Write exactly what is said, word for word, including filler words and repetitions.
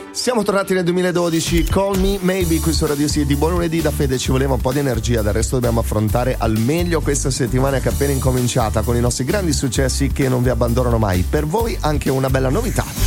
Siamo tornati nel duemiladodici, Call Me Maybe qui su Radio City. Buon lunedì da Fede, ci voleva un po' di energia, del resto dobbiamo affrontare al meglio questa settimana che è appena incominciata con i nostri grandi successi che non vi abbandonano mai. Per voi anche una bella novità.